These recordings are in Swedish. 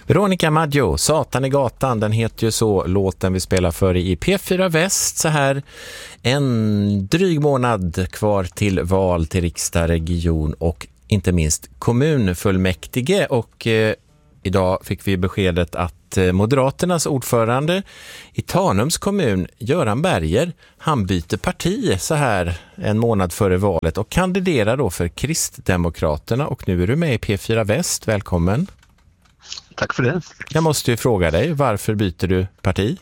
Veronica Maggio, Satan i gatan, den heter ju så, låten vi spelar för i P4 Väst. Så här en dryg månad kvar till val till riksdag, region och inte minst kommunfullmäktige. Och idag fick vi beskedet att Moderaternas ordförande i Tanums kommun, Göran Berger, han byter parti så här en månad före valet och kandiderar då för Kristdemokraterna. Och nu är du med i P4 Väst, välkommen. Tack för det. Jag måste ju fråga dig, varför byter du parti?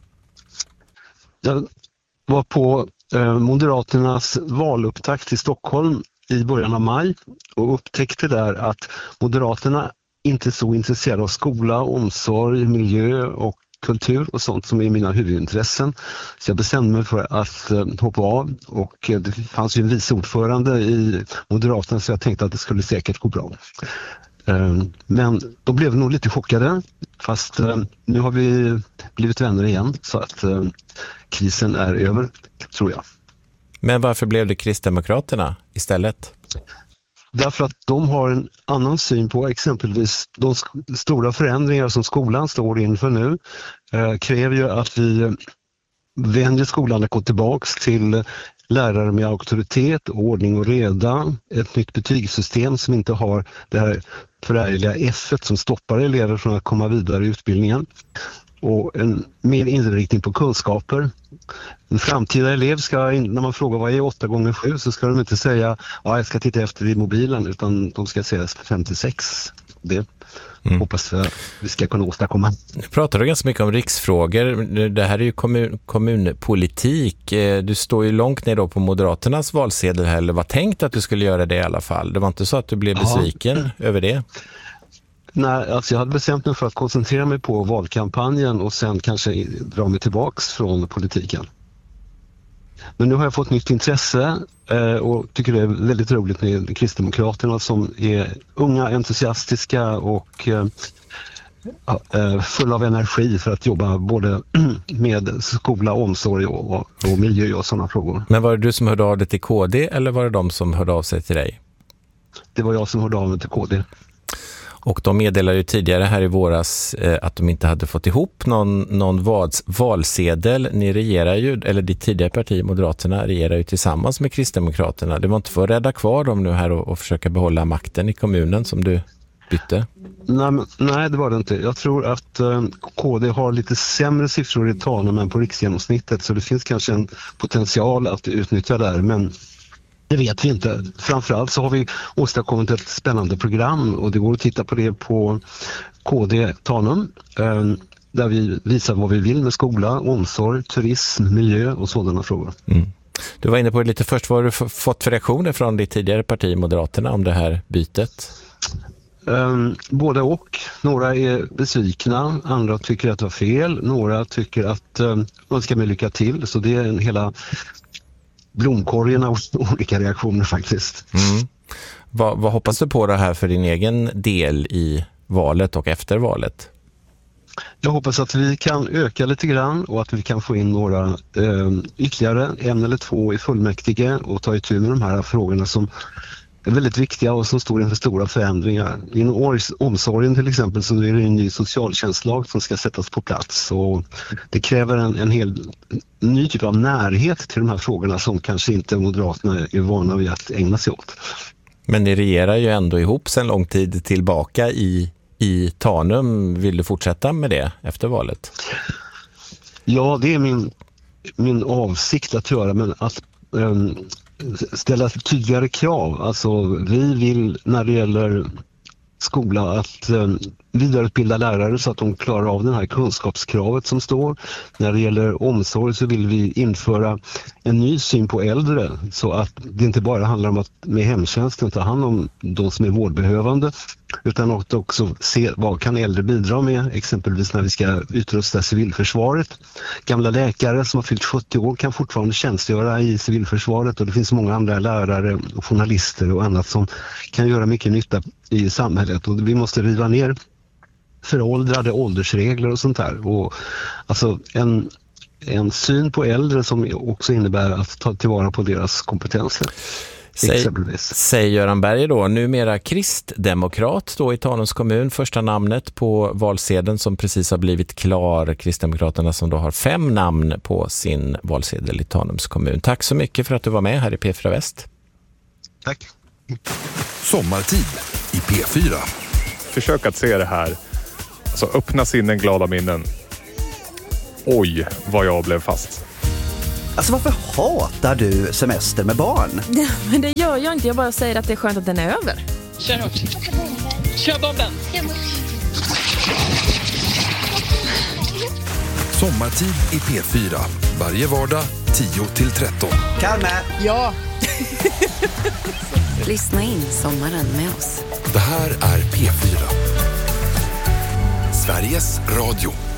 Jag var på Moderaternas valupptakt i Stockholm i början av maj och upptäckte där att Moderaterna inte är så intresserade av skola, omsorg, miljö och kultur och sånt som är mina huvudintressen. Så jag bestämde mig för att hoppa av, och det fanns ju en vice ordförande i Moderaterna, så jag tänkte att det skulle säkert gå bra. Men de blev nog lite chockade, fast nu har vi blivit vänner igen, så att krisen är över, tror jag. Men varför blev det Kristdemokraterna istället? Därför att de har en annan syn på exempelvis de stora förändringar som skolan står inför nu. Kräver ju att vi vänder skolan att gå tillbaks till lärare med auktoritet, ordning och reda, ett nytt betygssystem som inte har det här förärliga F-et som stoppar elever från att komma vidare i utbildningen, och en mer inriktning på kunskaper. En framtida elev ska, när man frågar vad är 8 gånger 7, så ska de inte säga jag ska titta efter i mobilen, utan de ska säga 56. Det hoppas vi ska kunna åstadkomma. Nu pratar du ganska mycket om riksfrågor. Det här är ju kommunpolitik. Du står ju långt ner då på Moderaternas valsedel här, eller var tänkt att du skulle göra det i alla fall. Det var inte så att du blev besviken över det? Nej, alltså jag hade bestämt mig för att koncentrera mig på valkampanjen och sen kanske dra mig tillbaks från politiken. Men nu har jag fått nytt intresse och tycker det är väldigt roligt med Kristdemokraterna som är unga, entusiastiska och full av energi för att jobba både med skola, omsorg och miljö och sådana frågor. Men var det du som hörde av dig till KD, eller var det de som hörde av sig till dig? Det var jag som hörde av mig till KD. Och de meddelade ju tidigare här i våras att de inte hade fått ihop någon valsedel. Ni regerar ju, eller ditt tidigare parti Moderaterna regerar ju tillsammans med Kristdemokraterna. Det var inte för att rädda kvar dem nu här och försöka behålla makten i kommunen som du bytte? Nej, det var det inte. Jag tror att KD har lite sämre siffror i Tanum än på riksgenomsnittet, så det finns kanske en potential att utnyttja där, men det vet vi inte. Framförallt så har vi åstadkommit ett spännande program, och det går att titta på det på KD Tanum, där vi visar vad vi vill med skola, omsorg, turism, miljö och sådana frågor. Du var inne på det lite först. Vad har du fått för reaktioner från ditt tidigare parti Moderaterna om det här bytet? Både och. Några är besvikna, andra tycker att det var fel, några tycker att man ska med lycka till. Så det är en hela blomkorgen av olika reaktioner faktiskt. Vad hoppas du på det här för din egen del i valet och efter valet? Jag hoppas att vi kan öka lite grann och att vi kan få in några ytterligare 1 eller 2 i fullmäktige och ta itu med de här frågorna som är väldigt viktiga och som står inför stora förändringar. Inom omsorgen till exempel så är det en ny socialtjänstlag som ska sättas på plats, och det kräver en hel ny typ av närhet till de här frågorna som kanske inte Moderaterna är vana vid att ägna sig åt. Men ni regerar ju ändå ihop sedan lång tid tillbaka i Tanum. Vill du fortsätta med det efter valet? Ja, det är min avsikt att göra, men att ställa tydligare krav. Alltså vi vill när det gäller skola att vidareutbilda lärare så att de klarar av den här kunskapskravet som står. När det gäller omsorg så vill vi införa en ny syn på äldre, så att det inte bara handlar om att med hemtjänsten ta hand om de som är vårdbehövande, utan att också se vad kan äldre bidra med, exempelvis när vi ska utrusta civilförsvaret. Gamla läkare som har fyllt 70 år kan fortfarande tjänstgöra i civilförsvaret, och det finns många andra lärare, journalister och annat som kan göra mycket nytta i samhället, och vi måste riva ner föråldrade åldersregler och sånt där. Och alltså en syn på äldre som också innebär att ta tillvara på deras kompetenser. Säger Göran Berger då, numera kristdemokrat då i Tanums kommun, första namnet på valsedeln som precis har blivit klar. Kristdemokraterna som då har 5 namn på sin valsedel i Tanums kommun. Tack så mycket för att du var med här i P4 Väst. Tack. Sommartid i P4. Försök att se det här. Alltså öppna sinnen, glada minnen. Oj, vad jag blev fast. Alltså varför hatar du semester med barn? Ja, men det gör jag inte. Jag bara säger att det är skönt att den är över. Kör hårt. Kör bomben. Sommartid i P4. Varje vardag 10-13. Carme! Ja. Lyssna in sommaren med oss. Det här är P4. Sveriges Radio.